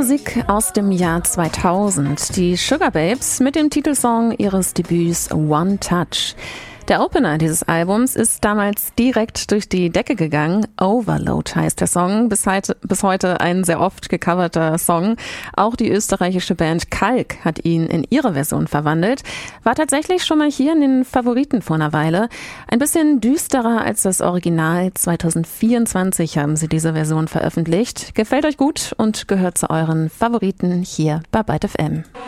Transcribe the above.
Musik aus dem Jahr 2000. Die Sugababes mit dem Titelsong ihres Debüts One Touch. Der Opener dieses Albums ist damals direkt durch die Decke gegangen. Overload heißt der Song, bis heute ein sehr oft gecoverter Song. Auch die österreichische Band Kalk hat ihn in ihre Version verwandelt. War tatsächlich schon mal hier in den Favoriten vor einer Weile. Ein bisschen düsterer als das Original. 2024 haben sie diese Version veröffentlicht. Gefällt euch gut und gehört zu euren Favoriten hier bei Byte FM.